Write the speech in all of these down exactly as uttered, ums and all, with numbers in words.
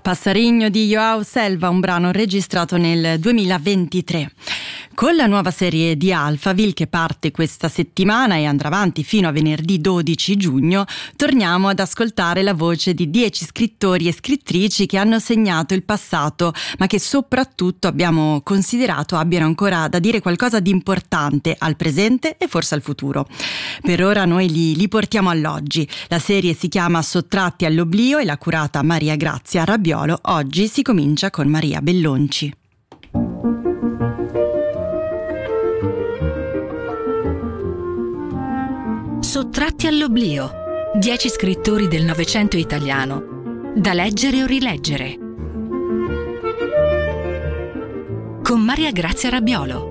Passarinho di Joao Selva, un brano registrato nel duemilaventitré. Con la nuova serie di Alphaville che parte questa settimana e andrà avanti fino a venerdì dodici giugno, torniamo ad ascoltare la voce di dieci scrittori e scrittrici che hanno segnato il passato, ma che soprattutto abbiamo considerato abbiano ancora da dire qualcosa di importante al presente e forse al futuro. Per ora noi li, li portiamo all'oggi. La serie si chiama Sottratti all'oblio e l'ha curata Maria Grazia Rabbiolo. Oggi si comincia con Maria Bellonci. Sottratti all'oblio. Dieci scrittori del Novecento italiano, da leggere o rileggere. Con Maria Grazia Rabbiolo.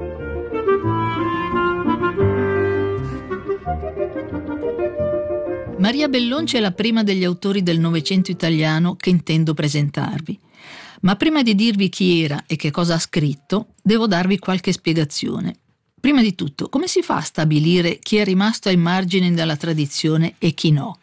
Maria Bellonci è la prima degli autori del Novecento italiano che intendo presentarvi. Ma prima di dirvi chi era e che cosa ha scritto, devo darvi qualche spiegazione. Prima di tutto, come si fa a stabilire chi è rimasto ai margini della tradizione e chi no?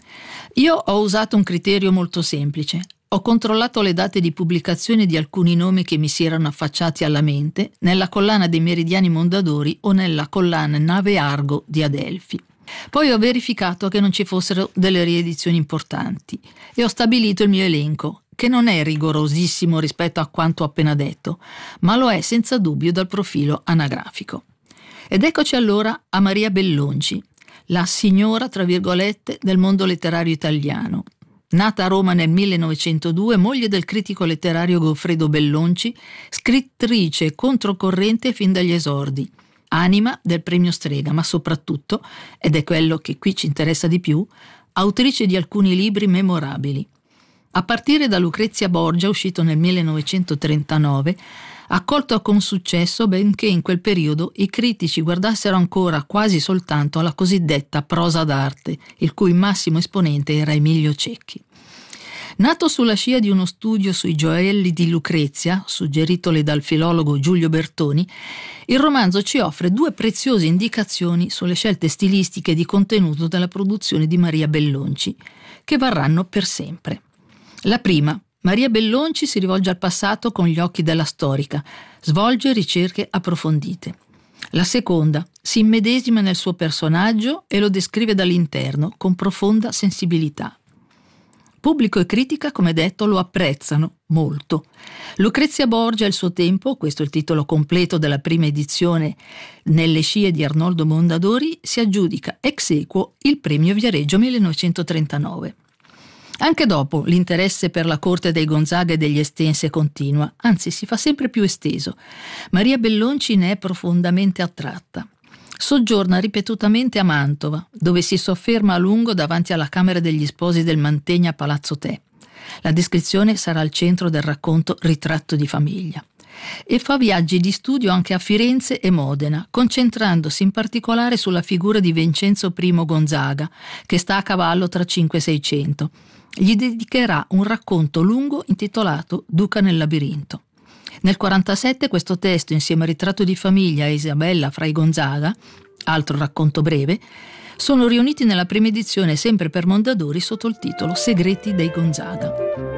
Io ho usato un criterio molto semplice. Ho controllato le date di pubblicazione di alcuni nomi che mi si erano affacciati alla mente nella collana dei Meridiani Mondadori o nella collana Nave Argo di Adelphi. Poi ho verificato che non ci fossero delle riedizioni importanti e ho stabilito il mio elenco, che non è rigorosissimo rispetto a quanto ho appena detto, ma lo è senza dubbio dal profilo anagrafico. Ed eccoci allora a Maria Bellonci, la signora, tra virgolette, del mondo letterario italiano. Nata a Roma nel millenovecentodue, moglie del critico letterario Goffredo Bellonci, scrittrice controcorrente fin dagli esordi, anima del premio Strega, ma soprattutto, ed è quello che qui ci interessa di più, autrice di alcuni libri memorabili. A partire da Lucrezia Borgia, uscito nel millenovecentotrentanove, accolto con successo benché in quel periodo i critici guardassero ancora quasi soltanto alla cosiddetta prosa d'arte, il cui massimo esponente era Emilio Cecchi. Nato sulla scia di uno studio sui gioielli di Lucrezia, suggeritole dal filologo Giulio Bertoni, il romanzo ci offre due preziose indicazioni sulle scelte stilistiche e di contenuto della produzione di Maria Bellonci, che varranno per sempre. La prima, Maria Bellonci si rivolge al passato con gli occhi della storica, svolge ricerche approfondite. La seconda, si immedesima nel suo personaggio e lo descrive dall'interno con profonda sensibilità. Pubblico e critica, come detto, lo apprezzano molto. Lucrezia Borgia e il suo tempo, questo è il titolo completo della prima edizione nelle scie di Arnoldo Mondadori, si aggiudica ex aequo il premio Viareggio millenovecentotrentanove. Anche dopo l'interesse per la corte dei Gonzaga e degli Estense continua, anzi si fa sempre più esteso. Maria Bellonci ne è profondamente attratta. Soggiorna ripetutamente a Mantova, dove si sofferma a lungo davanti alla Camera degli Sposi del Mantegna a Palazzo Te. La descrizione sarà al centro del racconto Ritratto di famiglia. E fa viaggi di studio anche a Firenze e Modena, concentrandosi in particolare sulla figura di Vincenzo I Gonzaga, che sta a cavallo tra cinque e seicento. Gli dedicherà un racconto lungo intitolato Duca nel labirinto. Nel quarantasette questo testo, insieme a Ritratto di famiglia e Isabella fra i Gonzaga, altro racconto breve, sono riuniti nella prima edizione sempre per Mondadori sotto il titolo Segreti dei Gonzaga.